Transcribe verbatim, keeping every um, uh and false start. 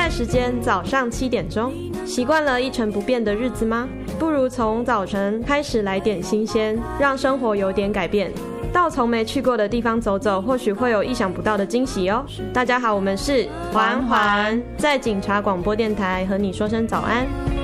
在时间早上七点钟，习惯了一成不变的日子吗？不如从早晨开始来点新鲜，让生活有点改变。到从没去过的地方走走，或许会有意想不到的惊喜哦。大家好，我们是环环，在警察广播电台和你说声早安。